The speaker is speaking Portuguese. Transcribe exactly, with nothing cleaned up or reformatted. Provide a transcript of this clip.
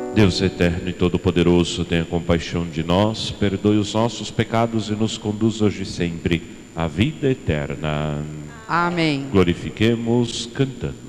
Deus eterno e todo-poderoso, tenha compaixão de nós, perdoe os nossos pecados e nos conduz hoje e sempre à vida eterna. Amém. Glorifiquemos cantando.